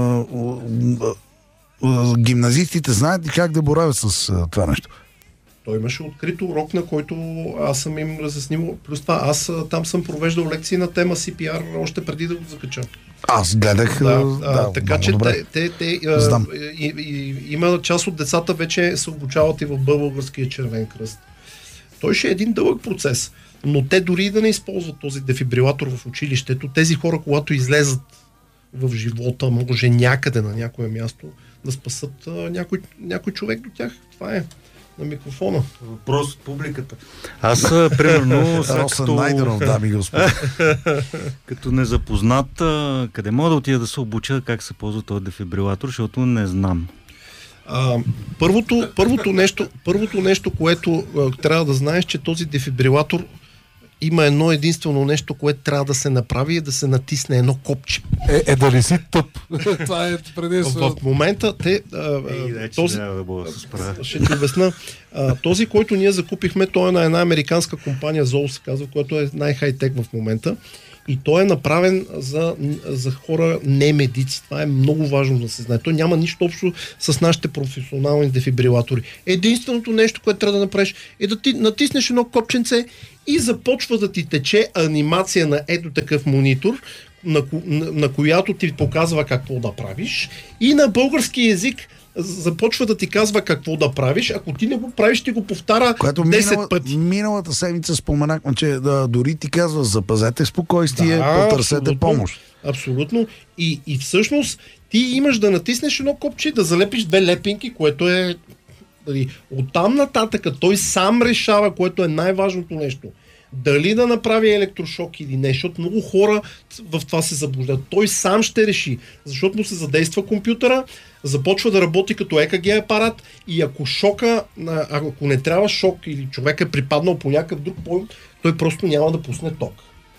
а, гимназистите знаят ли как да боравят с а, това нещо? Той имаше открит урок, на който аз съм им разяснил. Плюс това, аз там съм провеждал лекции на тема Си Пи Ар още преди да го закача. Аз гледах. Да, да, а, така че добре. те, те, те а, и, и, има част от децата вече се обучават и в Българския червен кръст. Той ще е един дълъг процес, но те дори да не използват този дефибрилатор в училището, тези хора, когато излезат в живота, може някъде на някое място, да спасат а, някой, някой човек до тях. Това е. На микрофона. Въпрос от публиката. Аз, примерно, сега като... Найденов, дами и господа. като незапознат, къде мога да отида да се обуча как се ползва този дефибрилатор, защото не знам. А, първото, първото, нещо, първото нещо, което а, трябва да знаеш, че този дефибрилатор има едно единствено нещо, което трябва да се направи, е да се натисне едно копче. Е, е да не си тъп. Това е предимство. В момента те... А, Ей, този, да да се справя. ще ти обясна. А, този, който ние закупихме, той е на една американска компания, Zoll се казва, която е най-хай-тек в момента. И той е направен за, за хора не медици. Това е много важно да се знае. Той няма нищо общо с нашите професионални дефибрилатори. Единственото нещо, което трябва да направиш, е да ти натиснеш едно копченце и започва да ти тече анимация на ето такъв монитор, на, на, на която ти показва какво да правиш. И на български език започва да ти казва какво да правиш. Ако ти не го правиш, ти го повтаря Което десет минала, пъти. Миналата седмица споменахме, че да, дори ти казва, запазете спокойствие, Да, потърсете абсолютно. помощ. Абсолютно. И, и всъщност ти имаш да натиснеш едно копче, да залепиш две лепинки, което е... Дали, оттам нататък той сам решава, което е най-важното нещо. Дали да направи електрошок или не, защото много хора в това се заблуждат. Той сам ще реши, защото му се задейства компютъра, започва да работи като Е К Г апарат и ако шока, ако не трябва шок или човек е припаднал по някакъв друг пойм, той просто няма да пусне ток.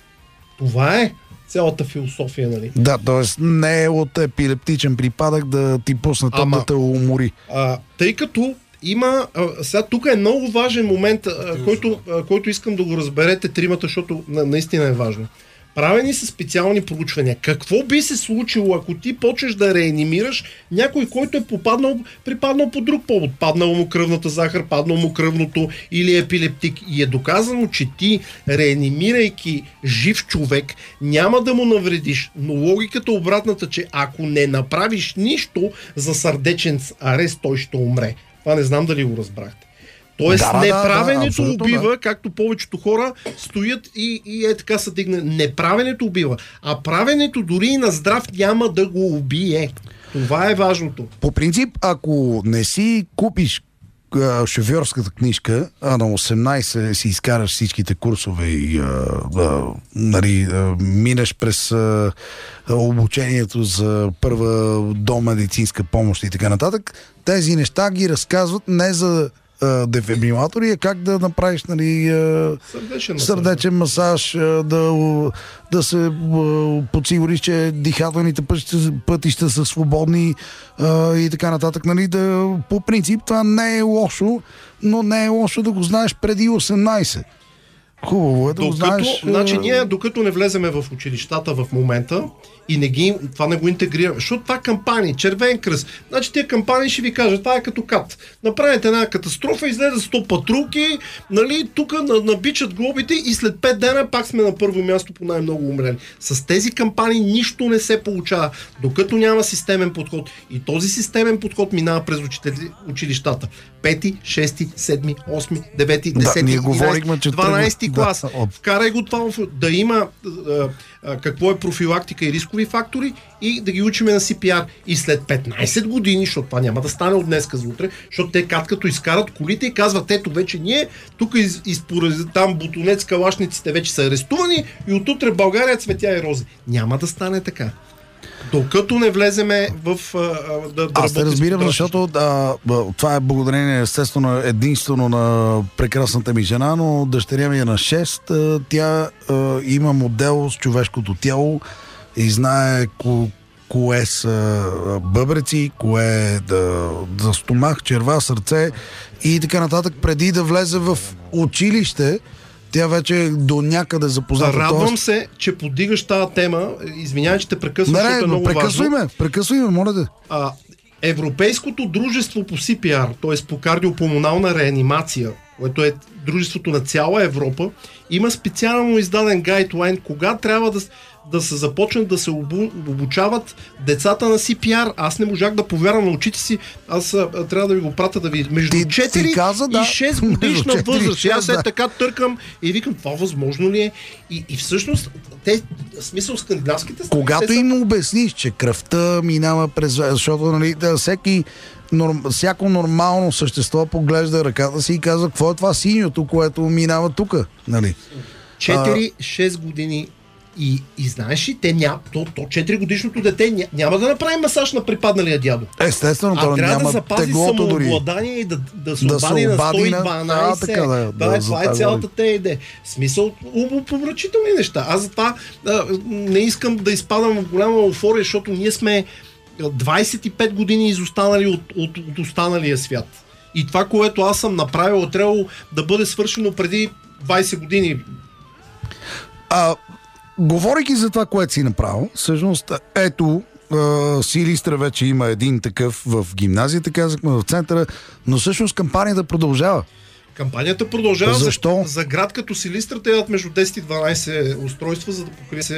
Това е цялата философия, нали? Да, т.е. не е от епилептичен припадък да ти пусне ток Ама- да те умори. А, тъй като има... А, сега тук е много важен момент, а, който, а, който искам да го разберете тримата, защото на, наистина е важно. Правени са специални проучвания. Какво би се случило, ако ти почнеш да реанимираш някой, който е попаднал, припаднал по друг повод? Паднала му кръвната захар, паднал му кръвното или епилептик. И е доказано, че ти, реанимирайки жив човек, няма да му навредиш. Но логиката обратната, че ако не направиш нищо за сърдечен арест, той ще умре. Това не знам дали го разбрахте. Тоест, Да, да, неправенето да, да, убива, да. както повечето хора стоят и, и е така са дигне. Неправенето убива, а правенето дори и на здрав няма да го убие. Това е важното. По принцип, ако не си купиш а, шофьорската книжка, а на осемнайсет си изкараш всичките курсове и а, а, нали, а, минеш през а, обучението за първа домедицинска помощ и така нататък, тези неща ги разказват не за а, дефибрилатори, а как да направиш, нали, а, Сърдечен масаж. сърдечен масаж, а, да, да се а, подсигуриш, че дихателните пътища, пътища са свободни а, и така нататък. Нали, да, по принцип това не е лошо, но не е лошо да го знаеш преди осемнайсет. Хубаво е да го Докато, знаеш. а, значи, ние, докато не влеземе в училищата в момента и не ги, това не го интегрираме, защото това кампании, червен кръст, значи тия кампании ще ви кажат, това е като кат. Направите една катастрофа, излезат сто патрулки, нали, тук набичат глобите и след пет дена пак сме на първо място по най-много умрели. С тези кампании нищо не се получава, докато няма системен подход. И този системен подход минава през учители, училищата. Пети, шести, седми, осми, девети, Да, десети, ние говорихме, че дванайсети тръгва- клас. да, от- Вкарай го това, в- да има а, а, какво е профилактика и рискови фактори и да ги учиме на Си Пи Ар. И след петнайсет години, защото това няма да стане от днеска за утре, защото те кат като изкарат колите и казват, ето вече ние, тук из, изпораз, там Бутонец, калашниците вече са арестувани и от утре в България цветя и рози. Няма да стане така. Докато не влеземе в а, а, да, да Аз те работим с разбирам, подрастващи. защото да, б- това е благодарение естествено единствено на прекрасната ми жена, но дъщеря ми е на шест. а, Тя а, има модел с човешкото тяло и знае ко, кое са а, бъбреци, кое е да, за стомах, черва, сърце и така нататък. Преди да влезе в училище, тя вече е до някъде запозната. Радвам Тоест- се, че подигаш тази тема. Извинявай, че те прекъсвам, Не, защото е не, много прекъсвай важно. ме, прекъсвай ме, моля те. А, Европейското дружество по Си Пи Ар, т.е. по кардиопулмонална реанимация, което е дружеството на цяла Европа, има специално издаден гайдлайн кога трябва да, да се започнат да се обу, обучават децата на Си Пи Ар. Аз не можах да повярвам на очите си. Аз а, трябва да ви го пратя да ви... Между Ти- ти четири каза, да. и шест годишна Между четири и възраст. И Аз шест, е да. така търкам и викам, това възможно ли е? И, и всъщност, те, в смисъл скандинавските страни, Когато те са- им обясниш, че кръвта минава през... Защото нали, да, всеки, норм, всяко нормално същество поглежда ръката си и казва, какво е това синьото, което минава тук? Нали? четири-шест години И, и знаеш ли, те ня, то, то четири годишното дете ня, няма да направи масаж на припадналия дядо. Естествено, А то трябва няма да запази теглото дори. самообладание и да, да се Да се обади на обади на- сто и дванайсет. А, така да, да, да, е, за това е това цялата говорим. те идея. В смисъл, умопомрачителни неща. Аз затова а, не искам да изпадам в голяма еуфория, защото ние сме двайсет и пет години изостанали от, от, от останалия свят. И това, което аз съм направил, е трябвало да бъде свършено преди двайсет години. А, говорейки за това, което си направил, всъщност, ето, а, Силистра вече има един такъв в гимназията, казахме, в центъра, но всъщност кампанията продължава. Кампанията продължава. Защо? За, за град като Силистра те имат между десет и дванайсет устройства, за да покрие се